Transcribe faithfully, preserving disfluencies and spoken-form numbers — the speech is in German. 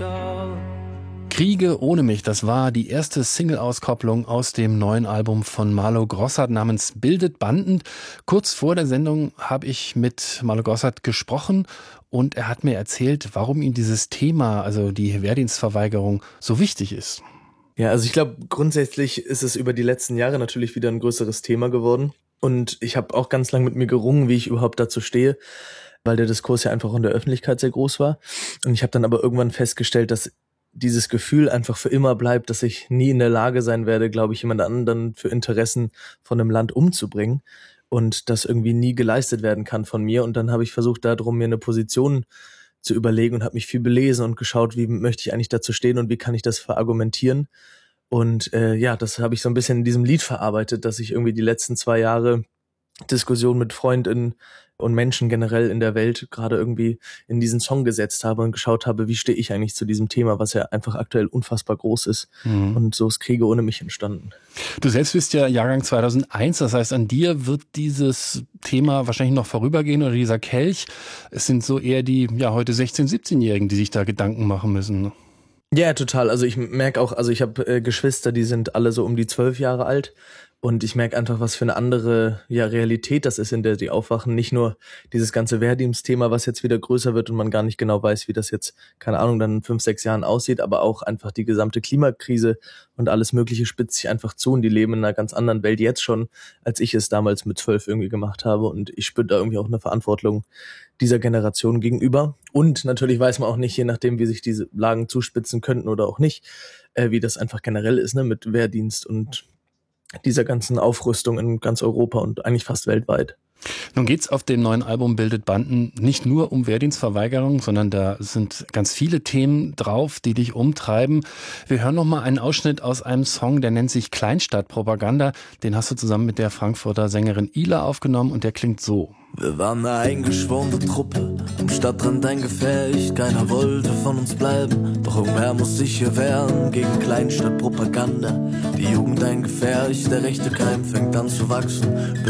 Kriege ohne mich, das war die erste Single-Auskopplung aus dem neuen Album von Marlo Grossart namens Bildet Banden. Kurz vor der Sendung habe ich mit Marlo Grossart gesprochen und er hat mir erzählt, warum ihm dieses Thema, also die Wehrdienstverweigerung, so wichtig ist. Ja, also ich glaube, grundsätzlich ist es über die letzten Jahre natürlich wieder ein größeres Thema geworden. Und ich habe auch ganz lange mit mir gerungen, wie ich überhaupt dazu stehe, weil der Diskurs ja einfach in der Öffentlichkeit sehr groß war. Und ich habe dann aber irgendwann festgestellt, dass dieses Gefühl einfach für immer bleibt, dass ich nie in der Lage sein werde, glaube ich, jemand anderen für Interessen von einem Land umzubringen und das irgendwie nie geleistet werden kann von mir. Und dann habe ich versucht, darum mir eine Position zu überlegen und habe mich viel belesen und geschaut, wie möchte ich eigentlich dazu stehen und wie kann ich das verargumentieren. Und äh, ja, das habe ich so ein bisschen in diesem Lied verarbeitet, dass ich irgendwie die letzten zwei Jahre Diskussion mit FreundInnen und Menschen generell in der Welt gerade irgendwie in diesen Song gesetzt habe und geschaut habe, wie stehe ich eigentlich zu diesem Thema, was ja einfach aktuell unfassbar groß ist. Mhm. Und so ist Kriege ohne mich entstanden. Du selbst bist ja Jahrgang zweitausendeins, das heißt, an dir wird dieses Thema wahrscheinlich noch vorübergehen oder dieser Kelch. Es sind so eher die ja heute sechzehn-, siebzehnjährigen, die sich da Gedanken machen müssen. Ja, total. Also ich merke auch, also ich habe äh, Geschwister, die sind alle so um die zwölf Jahre alt. Und ich merke einfach, was für eine andere ja, Realität das ist, in der die aufwachen. Nicht nur dieses ganze Wehrdienstthema, was jetzt wieder größer wird und man gar nicht genau weiß, wie das jetzt, keine Ahnung, dann in fünf, sechs Jahren aussieht, aber auch einfach die gesamte Klimakrise und alles Mögliche spitzt sich einfach zu und die leben in einer ganz anderen Welt jetzt schon, als ich es damals mit zwölf irgendwie gemacht habe. Und ich spüre da irgendwie auch eine Verantwortung dieser Generation gegenüber. Und natürlich weiß man auch nicht, je nachdem, wie sich diese Lagen zuspitzen könnten oder auch nicht, äh, wie das einfach generell ist, ne, mit Wehrdienst und dieser ganzen Aufrüstung in ganz Europa und eigentlich fast weltweit. Nun geht's auf dem neuen Album Bildet Banden nicht nur um Wehrdienstverweigerung, sondern da sind ganz viele Themen drauf, die dich umtreiben. Wir hören noch mal einen Ausschnitt aus einem Song, der nennt sich Kleinstadtpropaganda. Den hast du zusammen mit der Frankfurter Sängerin Ila aufgenommen und der klingt so. Wir waren eine eingeschworene Truppe, am Stadtrand ein Gefecht, keiner wollte von uns bleiben, doch irgendwer muss sich hier wehren gegen Kleinstadtpropaganda. Die Jugend ein Gefährlich, der rechte Keim fängt an zu wachsen,